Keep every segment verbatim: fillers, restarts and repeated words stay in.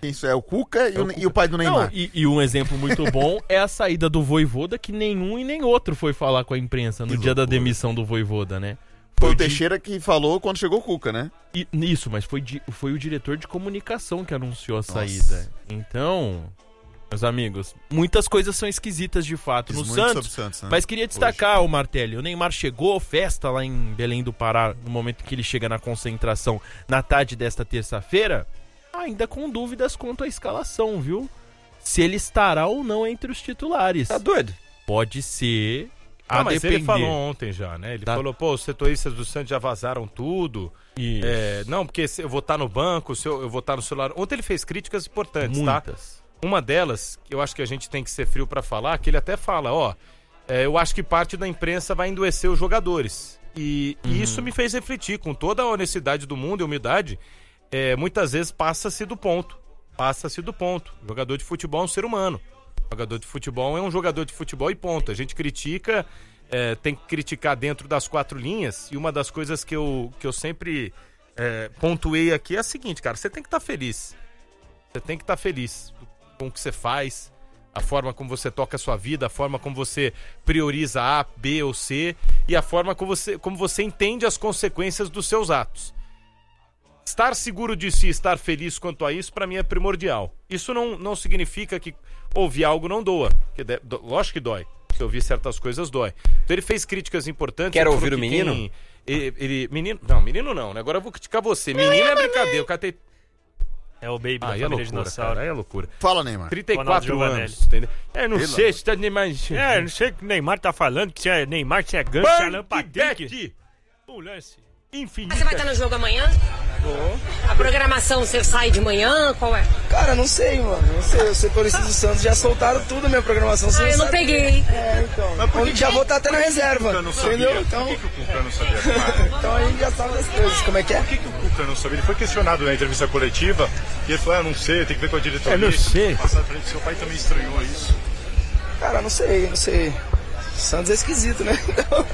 Isso é o Cuca e, é o, Cuca. e o pai do Neymar. Não, e, e um exemplo muito bom é a saída do Vojvoda, que nenhum e nem outro foi falar com a imprensa no que dia loucura. da demissão do Vojvoda, né? Foi, foi o Teixeira de... que falou quando chegou o Cuca, né? E, isso, mas foi, de, foi o diretor de comunicação que anunciou a Nossa. saída. Então, meus amigos, muitas coisas são esquisitas de fato Diz no Santos, Santos né? Mas queria destacar, o Martelli, o Neymar chegou, festa lá em Belém do Pará, no momento que ele chega na concentração na tarde desta terça-feira, ainda com dúvidas quanto à escalação, viu? Se ele estará ou não entre os titulares. Tá doido? Pode ser. Ah, a mas depender. ele falou ontem já, né? Ele tá. falou, pô, os setoristas do Santos já vazaram tudo. É, não, porque eu vou estar no banco, se eu, eu vou estar no celular. Ontem ele fez críticas importantes, Muitas. tá? Uma delas, que eu acho que a gente tem que ser frio pra falar, que ele até fala, ó, é, eu acho que parte da imprensa vai endoecer os jogadores. E, uhum. e isso me fez refletir, com toda a honestidade do mundo e humildade. É, muitas vezes passa-se do ponto. Passa-se do ponto. O jogador de futebol é um ser humano. O jogador de futebol é um jogador de futebol e ponto. A gente critica, é, tem que criticar dentro das quatro linhas. E uma das coisas que eu, que eu sempre é, pontuei aqui é a seguinte, cara. Você tem que estar tá feliz. Você tem que estar tá feliz com o que você faz, a forma como você toca a sua vida, a forma como você prioriza A, B ou C e a forma como você, como você entende as consequências dos seus atos. Estar seguro de si, estar feliz quanto a isso, pra mim é primordial. Isso não, não significa que ouvir algo não doa. Que de, do, lógico que dói. Se ouvir certas coisas, dói. Então ele fez críticas importantes. Quer ouvir o menino? Quem, ele, ele, menino? Não, menino não. Né? Agora eu vou criticar você. Menino é brincadeira. O cara tem... É o baby ah, da é família loucura, dinossauro. Cara, é loucura. Fala, Neymar. trinta e quatro anos, entendeu? É, não Pela. sei se tá Neymar... É, não sei o que o Neymar tá falando, que se é Neymar, se é ganso, se é Alan Patrick. Um lance infinito. Você vai estar no jogo amanhã? Vou. A programação, você sai de manhã? Qual é? Cara, não sei, mano. Não sei. Os setoristas do Santos já soltaram tudo a minha programação. Ah, eu não sabe. peguei. É, então. Mas por que já que vou estar até na reserva. Não entendeu? Então... Por que, que o Cuca não sabia? Então a gente já sabe das coisas. Como é que é? Por que, que o Cuca não sabia? Ele foi questionado na entrevista coletiva e ele falou, ah, não sei, tem que ver com a diretoria. É, não sei. Passar frente, seu pai também estranhou isso. Cara, não sei, não sei. O Santos é esquisito, né? Então...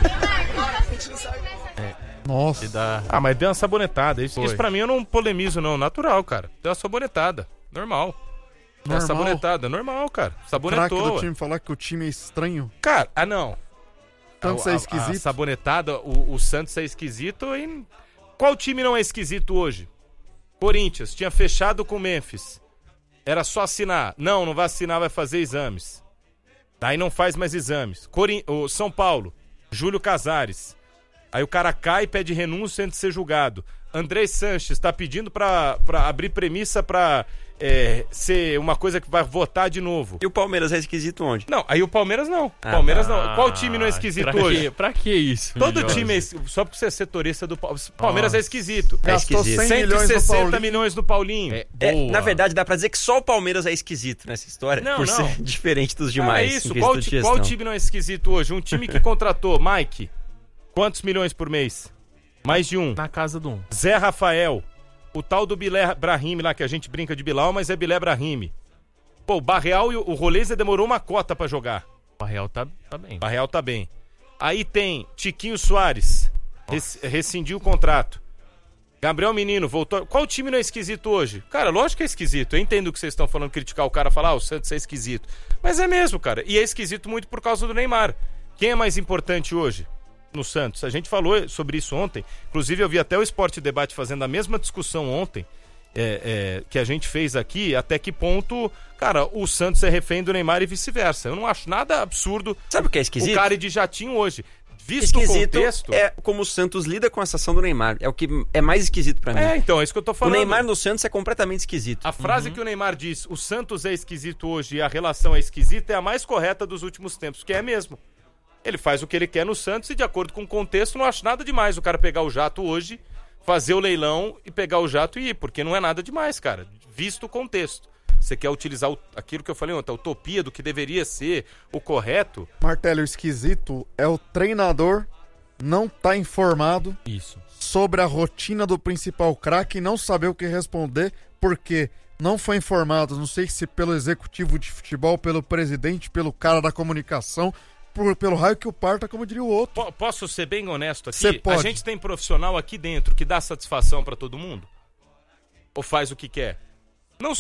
a gente não sabe. É. Nossa. Dá... Ah, mas deu uma sabonetada. Isso, isso pra mim eu não polemizo, não. Natural, cara. Deu uma sabonetada. Normal. Deu uma sabonetada. Normal, cara. Sabonetou. O craque do time falar que o time é estranho. Cara, ah, não. Santos é esquisito. A, a sabonetada, o, o Santos é esquisito. E... Qual time não é esquisito hoje? Corinthians. Tinha fechado com o Memphis. Era só assinar. Não, não vai assinar, vai fazer exames. Daí não faz mais exames. Corin... O São Paulo. Júlio Casares. Aí o cara cai e pede renúncia antes de ser julgado. André Sanches está pedindo pra, pra abrir premissa pra é, ser uma coisa que vai votar de novo. E o Palmeiras é esquisito onde? Não, aí o Palmeiras não. Ah, Palmeiras tá. não. Qual time não é esquisito pra hoje? Que, pra que isso? Todo melhor? time é esquisito. Só porque você é setorista do Palmeiras. Palmeiras Nossa. é esquisito. É Gastou esquisito. cem milhões cento e no sessenta Paulinho. milhões no Paulinho. É, É, boa. na verdade, dá pra dizer que só o Palmeiras é esquisito nessa história, Não, por não. ser diferente dos Ah, demais. é isso. em Qual, quesito de ti- qual gestão. time não é esquisito hoje? Um time que contratou Mike. Quantos milhões por mês? Mais de um. Na casa do um. Zé Rafael. O tal do Bilé Brahimi lá, que a gente brinca de Bilal, mas é Bilé Brahimi. Pô, o Barreal e o Roleza demorou uma cota pra jogar. O Real tá, tá bem. O Barreal tá bem. Aí tem Tiquinho Soares. Rec- rescindiu o contrato. Gabriel Menino voltou. Qual time não é esquisito hoje? Cara, lógico que é esquisito. Eu entendo o que vocês estão falando, criticar o cara, falar, ah, o Santos é esquisito. Mas é mesmo, cara. E é esquisito muito por causa do Neymar. Quem é mais importante hoje no Santos? A gente falou sobre isso ontem. Inclusive, eu vi até o Esporte Debate fazendo a mesma discussão ontem, é, é, que a gente fez aqui, até que ponto, cara, o Santos é refém do Neymar e vice-versa. Eu não acho nada absurdo. Sabe o que é esquisito? O cara ir de jatinho hoje. Visto o Esquisito contexto... é como o Santos lida com a situação do Neymar. É o que é mais esquisito pra mim. É, então, é isso que eu tô O falando. Neymar no Santos é completamente esquisito. A frase que o Neymar diz, o Santos é esquisito hoje e a relação é esquisita, é a mais correta dos últimos tempos, que é mesmo. Ele faz o que ele quer no Santos e, de acordo com o contexto, não acho nada demais o cara pegar o jato hoje, fazer o leilão e pegar o jato e ir, porque não é nada demais, cara, visto o contexto. Você quer utilizar o, aquilo que eu falei ontem, a utopia do que deveria ser o correto. Martelo, o esquisito é o treinador não tá informado Isso. sobre a rotina do principal craque e não saber o que responder, porque não foi informado, não sei se pelo executivo de futebol, pelo presidente, pelo cara da comunicação, por, pelo raio que o parta, como diria o outro. P- posso ser bem honesto Cê aqui? pode. A gente tem profissional aqui dentro que dá satisfação pra todo mundo? Ou faz o que quer?